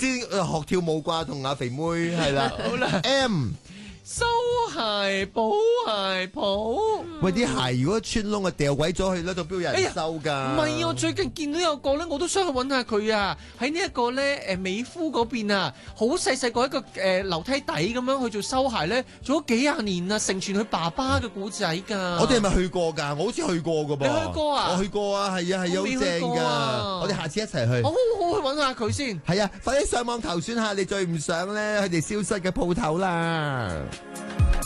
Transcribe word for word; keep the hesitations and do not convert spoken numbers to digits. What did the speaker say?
先學跳舞啩，同阿肥妹係啦。好啦 ，M 收鞋補鞋鋪。 喂，啲鞋如果穿窿啊，掉鬼咗去咧，度邊有人收㗎？ 唔係啊，我最近見到有個咧，我都想去揾下佢啊。喺呢一個咧，誒美孚嗰邊啊，好細細個一個誒樓梯底咁樣去做收鞋咧，做咗幾廿年啊，承傳佢爸爸嘅古仔㗎。 我哋係咪去過㗎？我好似去過㗎噃。 你去過啊？ 我去過啊，係啊，係好正㗎。我哋下次一齊去。 我好好去揾下佢先。 係啊，快啲上網投選下你最唔想咧佢哋消失嘅鋪頭啦！